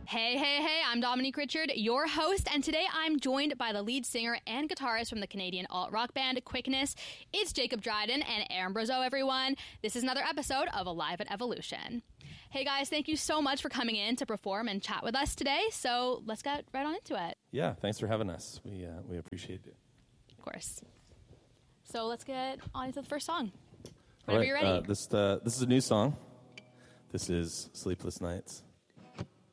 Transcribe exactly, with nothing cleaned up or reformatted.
Hey, hey, hey, I'm Dominique Richard, your host, and today I'm joined by the lead singer and guitarist from the Canadian alt-rock band Quickness. It's Jacob Dryden and Aaron Brazeau, everyone. This is another episode of Alive at Evolution. Hey guys, thank you so much for coming in to perform and chat with us today, so let's get right on into it. Yeah, thanks for having us. We uh, we appreciate it. Of course. So let's get on into the first song. All Whenever right, you're ready. Uh, this, uh, this is a new song. This is Sleepless Nights.